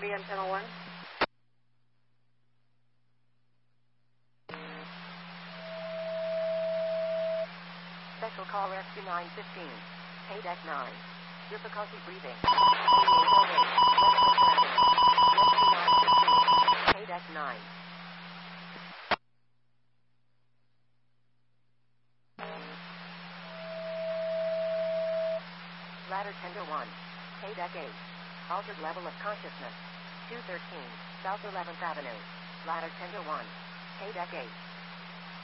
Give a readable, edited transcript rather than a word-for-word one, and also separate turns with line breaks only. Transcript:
Cody, Antenna 1.
Special call rescue 915. Deck 9. Difficulty breathing. Rescue 915. Deck 9. Ladder tender 1. Deck 8. Altered level of consciousness. 213, South 11th Avenue. Ladder tender 1. Deck 8.